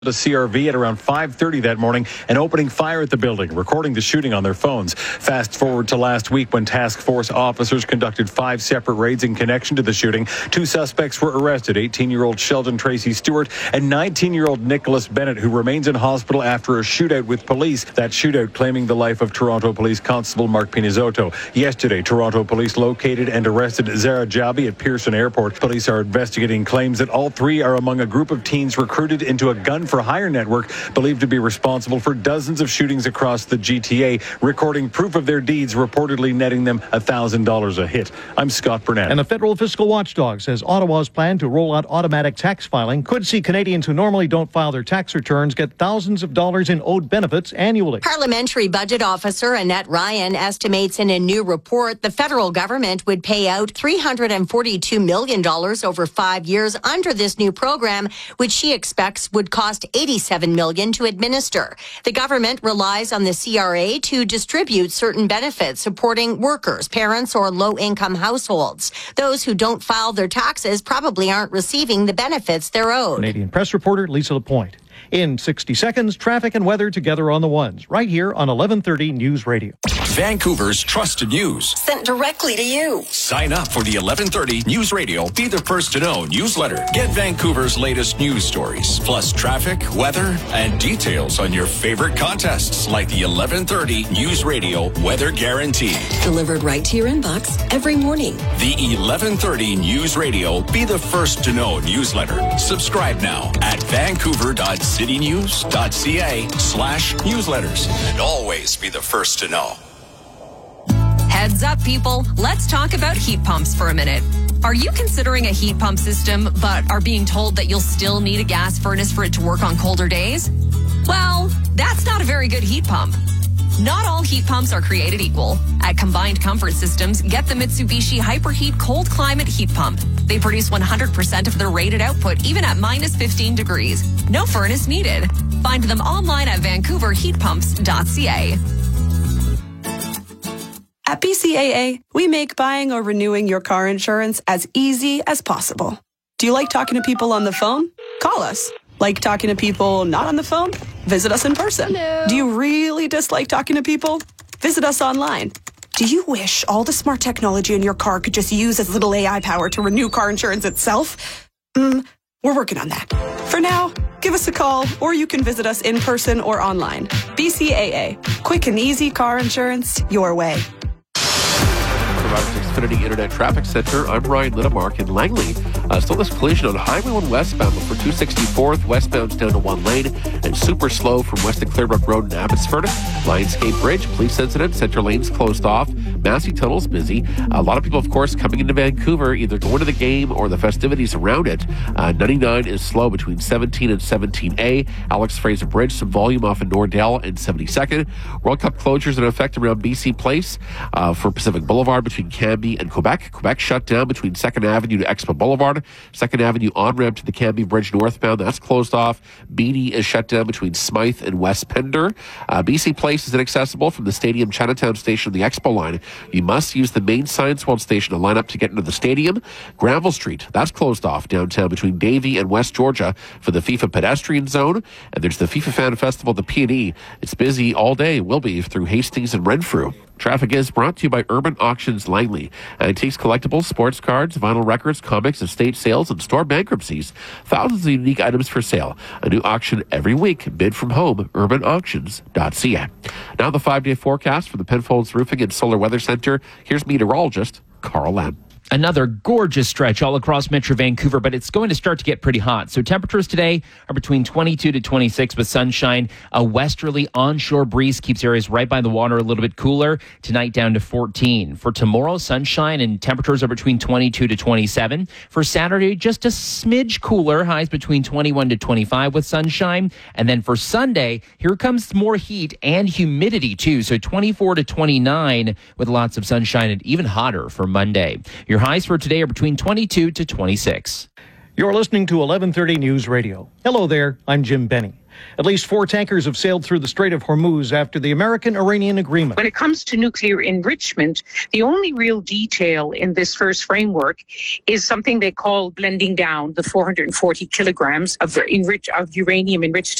a CRV at around 5:30 that morning and opening fire at the building, recording the shooting on their phones. Fast forward to last week when task force officers conducted 5 separate raids in connection to the shooting. 2 suspects were arrested, 18-year-old Sheldon Tracy Stewart and 19-year-old Nicholas Bennett, who remains in hospital after a shootout with police. That shootout claiming the life of Toronto Police Constable Mark Pinizotto. Yesterday, Toronto Police located and arrested Zara Jabi at Pearson Airport. Police are investigating claims that all 3 are among a group of teens recruited into a gun for hire network believed to be responsible for dozens of shootings across the GTA, recording proof of their deeds, reportedly netting them $1,000 a hit. I'm Scott Burnett. And the federal fiscal watchdog says Ottawa's plan to roll out automatic tax filing could see Canadians who normally don't file their tax returns get thousands of dollars in owed benefits annually. Parliamentary Budget Officer Annette Ryan estimates in a new report the federal government would pay out $342 million over 5 years under this new program, which she expects would cost $87 million to administer. The government relies on the CRA to distribute certain benefits supporting workers, parents, or low-income households. Those who don't file their taxes probably aren't receiving the benefits they're owed. Canadian press reporter Lisa Lapointe. In 60 seconds, traffic and weather together on the ones, right here on 1130 News Radio. Vancouver's trusted news. Sent directly to you. Sign up for the 1130 News Radio Be the First to Know newsletter. Get Vancouver's latest news stories, plus traffic, weather, and details on your favorite contests like the 1130 News Radio Weather Guarantee. Delivered right to your inbox every morning. The 1130 News Radio Be the First to Know newsletter. Subscribe now at vancouver.citynews.ca/newsletters. And always be the first to know. Heads up, people. Let's talk about heat pumps for a minute. Are you considering a heat pump system, but are being told that you'll still need a gas furnace for it to work on colder days? Well, that's not a very good heat pump. Not all heat pumps are created equal. At Combined Comfort Systems, get the Mitsubishi Hyperheat Cold Climate Heat Pump. They produce 100% of their rated output, even at minus 15 degrees. No furnace needed. Find them online at vancouverheatpumps.ca. At BCAA, we make buying or renewing your car insurance as easy as possible. Do you like talking to people on the phone? Call us. Like talking to people not on the phone? Visit us in person. Hello. Do you really dislike talking to people? Visit us online. Do you wish all the smart technology in your car could just use as little AI power to renew car insurance itself? We're working on that. For now, give us a call, or you can visit us in person or online. BCAA. Quick and easy car insurance your way. Xfinity Internet Traffic Center. I'm Ryan Littamark in Langley. Still this collision on Highway 1 westbound for 264th. Westbound's down to 1 lane and super slow from west of Clearbrook Road in Abbotsford. Lionsgate Bridge, police incident. Center lanes closed off. Massey Tunnel's busy. A lot of people, of course, coming into Vancouver, either going to the game or the festivities around it. 99 is slow between 17 and 17A. Alex Fraser Bridge, some volume off in Nordell and 72nd. World Cup closures in effect around BC Place for Pacific Boulevard between Cambie and Quebec. Quebec shut down between 2nd Avenue to Expo Boulevard. 2nd Avenue on-ramp to the Cambie Bridge northbound. That's closed off. Beatty is shut down between Smythe and West Pender. BC Place is inaccessible from the Stadium Chinatown station, the Expo line. You must use the main Science World station to line up to get into the stadium. Granville Street, that's closed off downtown between Davie and West Georgia for the FIFA pedestrian zone. And there's the FIFA Fan Festival at the P&E. It's busy all day, will be through Hastings and Renfrew. Traffic is brought to you by Urban Auctions Langley. Antiques, collectibles, sports cards, vinyl records, comics, estate sales, and store bankruptcies. Thousands of unique items for sale. A new auction every week. Bid from home. UrbanAuctions.ca. Now the 5-day forecast for the Penfolds Roofing and Solar Weather Center. Here's meteorologist Carl Lamb. Another gorgeous stretch all across Metro Vancouver, but it's going to start to get pretty hot. So temperatures today are between 22 to 26 with sunshine. A westerly onshore breeze keeps areas right by the water a little bit cooler. Tonight down to 14. For tomorrow, sunshine and temperatures are between 22 to 27. For Saturday, just a smidge cooler. Highs between 21 to 25 with sunshine. And then for Sunday, here comes more heat and humidity too. So 24 to 29 with lots of sunshine and even hotter for Monday. Your highs for today are between 22 to 26. You're listening to 1130 News Radio. Hello there, I'm Jim Benny. At least 4 tankers have sailed through the Strait of Hormuz after the American-Iranian agreement. When it comes to nuclear enrichment, the only real detail in this first framework is something they call blending down the 440 kilograms of uranium enriched